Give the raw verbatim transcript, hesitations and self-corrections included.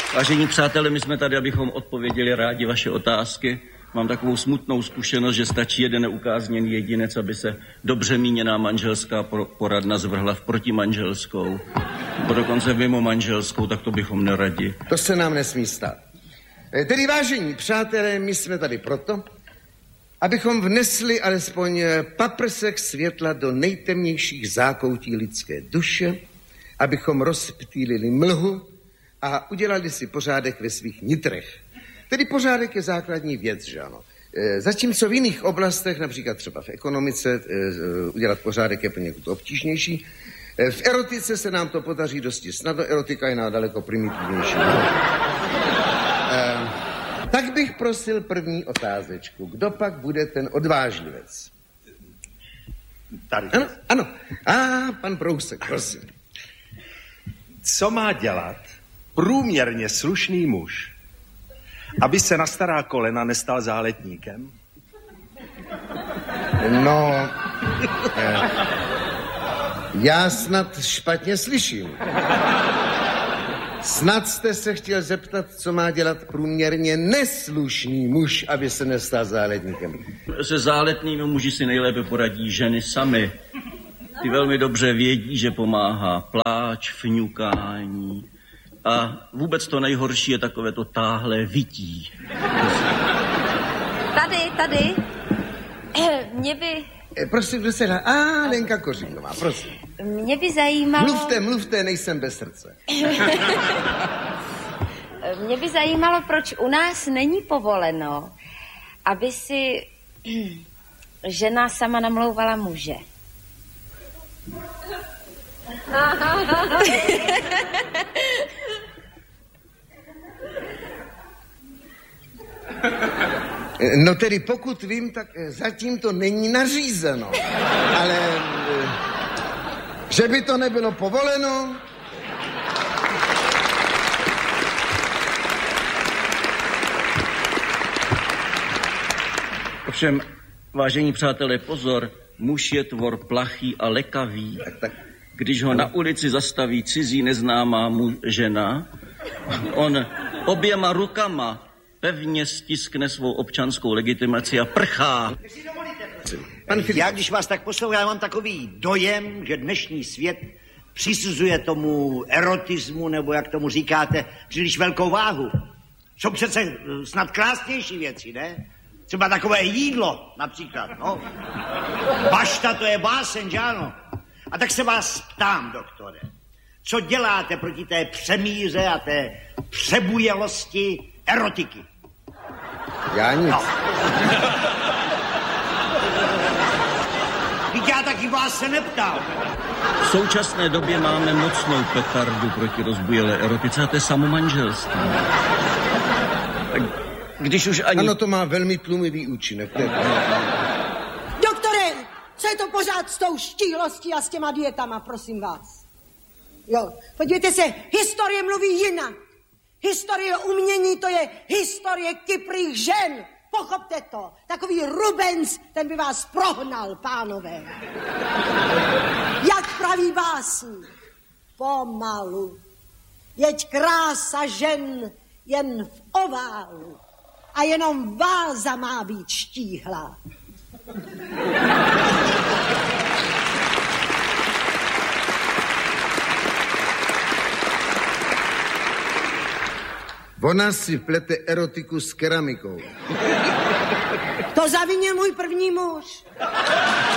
Vážení přátelé, my jsme tady, abychom odpověděli rádi vaše otázky. Mám takovou smutnou zkušenost, že stačí jeden neukázněný jedinec, aby se dobře míněná manželská poradna zvrhla v protimanželskou, nebo dokonce mimo manželskou, tak to bychom neradi. To se nám nesmí stát. Tedy vážení přátelé, my jsme tady proto, abychom vnesli alespoň paprsek světla do nejtemnějších zákoutí lidské duše, abychom rozptýlili mlhu a udělali si pořádek ve svých nitrech. Tedy pořádek je základní věc, že ano. E, zatímco v jiných oblastech, například třeba v ekonomice, e, udělat pořádek je poněkud obtížnější, e, v erotice se nám to podaří dosti snadno, erotika je na daleko primitivnější. No. E, tak bych prosil první otázečku. Kdo pak bude ten odvážlivec? Tady. Ano, ano. A pan Prousek, prosím. Co má dělat průměrně slušný muž, aby se na stará kolena nestal záletníkem? No, eh, já snad špatně slyším. Snad jste se chtěl zeptat, co má dělat průměrně neslušný muž, aby se nestal záletníkem. Se záletnými muži si nejlépe poradí ženy samy. Ty velmi dobře vědí, že pomáhá pláč, fňukání. A vůbec to nejhorší je takové to táhlé vytí. Tady, tady. Mě by... E, prosím, kdo se dá? A, Lenka Kořínová, prosím. Mě by zajímalo... Mluvte, mluvte, nejsem bez srdce. Mě by zajímalo, proč u nás není povoleno, aby si žena sama namlouvala muže. No tedy pokud vím, tak zatím to není nařízeno. Ale že by to nebylo povoleno... Ovšem, vážení přátelé, pozor, muž je tvor plachý a lekavý. Tak, tak. Když ho na ulici zastaví cizí neznámá mu žena, on oběma rukama pevně stiskne svou občanskou legitimaci a prchá. Já, když vás tak poslouchám, mám takový dojem, že dnešní svět přisuzuje tomu erotismu, nebo jak tomu říkáte, příliš velkou váhu. Jsou přece snad krásnější věci, ne? Třeba takové jídlo, například, no. Bašta, to je báseň, že ano? A tak se vás ptám, doktore, co děláte proti té přemíře a té přebujelosti erotiky? Já nic. No. Víte, já taky vás se neptám. V současné době máme mocnou petardu proti rozbujelé erotice a to je samomanželství. Když už ani... Ano, to má velmi tlumivý účinek. Doktore, co je to pořád s tou štíhlostí a s těma dietama, prosím vás? Jo, podívejte se, historie mluví jinak. Historie umění, to je historie kyprých žen. Pochopte to. Takový Rubens, ten by vás prohnal, pánové. Jak praví básní? Pomalu. Jeď krása žen jen v oválu. A jenom váza má být štíhlá. Ona si plete erotiku s keramikou. To zavině můj první muž.